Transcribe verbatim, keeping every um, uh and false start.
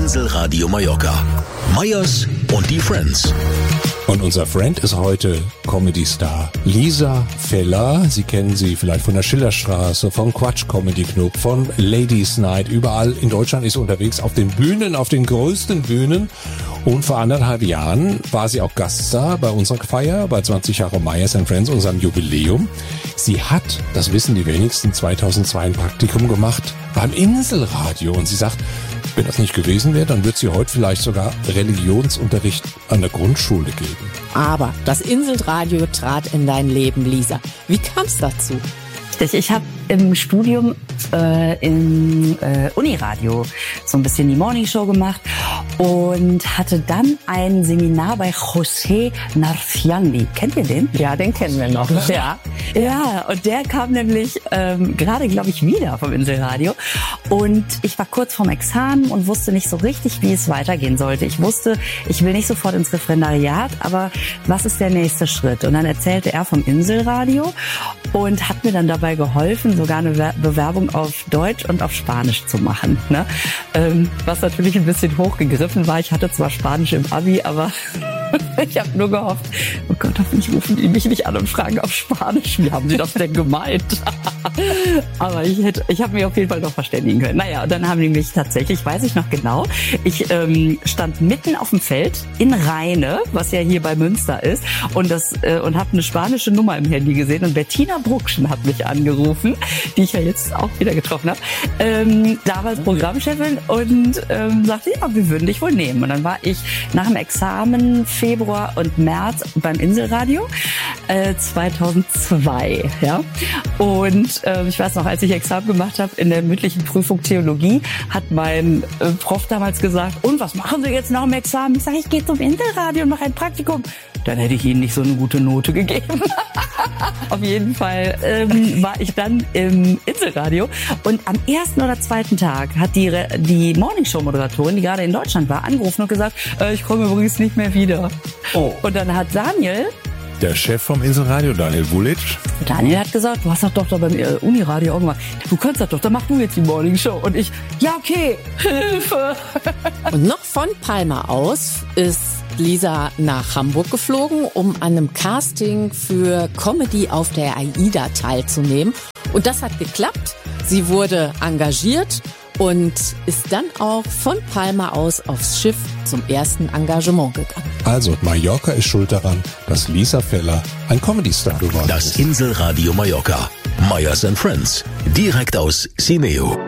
Inselradio Mallorca. Meyers und die Friends. Und unser Friend ist heute Comedy-Star Lisa Feller. Sie kennen sie vielleicht von der Schillerstraße, vom Quatsch Comedy Club, von Ladies Night. Überall in Deutschland ist sie unterwegs, auf den Bühnen, auf den größten Bühnen. Und vor anderthalb Jahren war sie auch Gaststar bei unserer Feier, bei zwanzig Jahre Meyers and Friends, unserem Jubiläum. Sie hat, das wissen die wenigsten, zweitausendzwei ein Praktikum gemacht beim Inselradio. Und sie sagt, wenn das nicht gewesen wäre, dann wird sie heute vielleicht sogar Religionsunterricht an der Grundschule geben. Aber das Inselradio trat in dein Leben, Lisa. Wie kam es dazu? Ich habe im Studium äh, im äh, Uniradio so ein bisschen die Morningshow gemacht und hatte dann ein Seminar bei José Narciandi. Kennt ihr den? Ja, den kennen wir noch. Ja, ja, und der kam nämlich ähm, gerade, glaube ich, wieder vom Inselradio. Und ich war kurz vorm Examen und wusste nicht so richtig, wie es weitergehen sollte. Ich wusste, ich will nicht sofort ins Referendariat, aber was ist der nächste Schritt? Und dann erzählte er vom Inselradio und hat mir dann dabei geholfen, sogar eine Bewerbung auf Deutsch und auf Spanisch zu machen. Ne? Ähm, was natürlich ein bisschen hochgegriffen war. Ich hatte zwar Spanisch im Abi, aber ich habe nur gehofft, oh Gott, hoffentlich rufen die mich nicht an und fragen auf Spanisch. Wie haben sie das denn gemeint? Aber ich hätte, ich habe mich auf jeden Fall noch verständigen können. Naja, und dann haben die mich tatsächlich, weiß ich noch genau, ich ähm, stand mitten auf dem Feld in Rheine, was ja hier bei Münster ist, und das äh, und habe eine spanische Nummer im Handy gesehen und Bettina Bruckschen hat mich angerufen, die ich ja jetzt auch wieder getroffen habe, ähm, damals Programmchefin, und ähm, sagte, ja, wir würden dich wohl nehmen. Und dann war ich nach dem Examen Februar und März beim Inselradio äh, zweitausendzwei, ja. Und äh, ich weiß noch, als ich Examen gemacht habe in der mündlichen Prüfung Theologie, hat mein äh, Prof damals gesagt, und was machen Sie jetzt nach dem Examen? Ich sage, ich gehe zum Inselradio und mache ein Praktikum. Dann hätte ich Ihnen nicht so eine gute Note gegeben. Auf jeden Fall ähm, war ich dann im Inselradio, und am ersten oder zweiten Tag hat die, die Morningshow-Moderatorin, die gerade in Deutschland war, angerufen und gesagt, äh, ich komme übrigens nicht mehr wieder. Oh. Und dann hat Daniel, der Chef vom Inselradio, Daniel Vulic, Daniel hat gesagt, du hast das doch da beim äh, Uniradio auch gemacht. Du kannst das doch, dann mach du jetzt die Morningshow. Und ich, ja okay, Hilfe. Und noch von Palma aus ist Lisa nach Hamburg geflogen, um an einem Casting für Comedy auf der AIDA teilzunehmen. Und das hat geklappt. Sie wurde engagiert und ist dann auch von Palma aus aufs Schiff zum ersten Engagement gegangen. Also Mallorca ist schuld daran, dass Lisa Feller ein Comedy-Star geworden ist. Das Inselradio Mallorca. Meyers and Friends. Direkt aus Simeo.